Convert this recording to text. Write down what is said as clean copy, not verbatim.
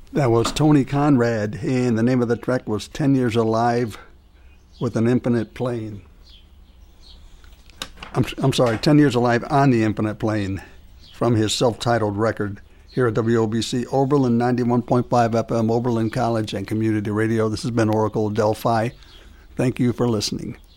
That was Tony Conrad, and the name of the track was 10 Years Alive with an Infinite Plane. I'm sorry, 10 Years Alive on the Infinite Plane from his self-titled record here at WOBC Oberlin 91.5 FM, Oberlin College and Community Radio. This has been Oracle Delphi. Thank you for listening.